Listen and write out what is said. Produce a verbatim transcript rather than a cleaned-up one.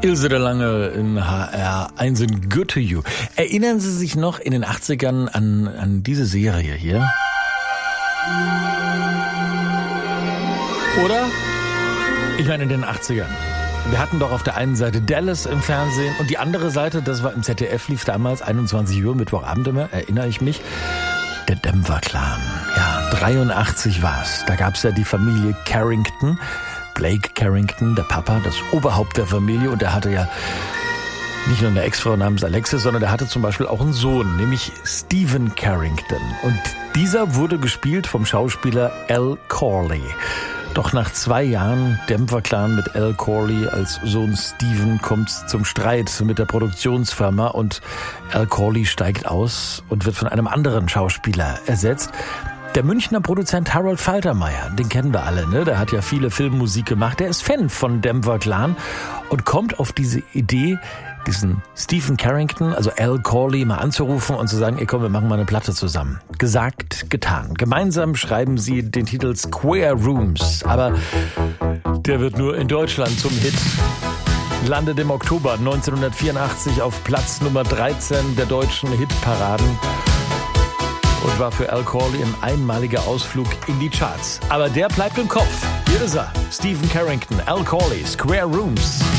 Ilse de Lange in H R eins in Good to You. Erinnern Sie sich noch in den achtzigern an, an diese Serie hier? Oder? Ich meine in den achtzigern. Wir hatten doch auf der einen Seite Dallas im Fernsehen und die andere Seite, das war im Z D F, lief damals einundzwanzig Uhr, Mittwochabend immer, erinnere ich mich, der Denver Clan. Ja, dreiundachtzig war's. Da gab's ja die Familie Carrington, Blake Carrington, der Papa, das Oberhaupt der Familie, und er hatte ja nicht nur eine Ex-Frau namens Alexis, sondern er hatte zum Beispiel auch einen Sohn, nämlich Stephen Carrington. Und dieser wurde gespielt vom Schauspieler Al Corley. Doch nach zwei Jahren Denver Clan mit Al Corley als Sohn Stephen kommt zum Streit mit der Produktionsfirma und Al Corley steigt aus und wird von einem anderen Schauspieler ersetzt. Der Münchner Produzent Harold Faltermeier, den kennen wir alle, ne? Der hat ja viele Filmmusik gemacht. Der ist Fan von Denver Clan und kommt auf diese Idee, diesen Stephen Carrington, also Al Corley, mal anzurufen und zu sagen, ey komm, wir machen mal eine Platte zusammen. Gesagt, getan. Gemeinsam schreiben sie den Titel Square Rooms, aber der wird nur in Deutschland zum Hit. Landet im Oktober neunzehnhundertvierundachtzig auf Platz Nummer dreizehn der deutschen Hitparaden und war für Al Corley ein einmaliger Ausflug in die Charts. Aber der bleibt im Kopf. Hier ist er, Stephen Carrington, Al Corley, Square Rooms.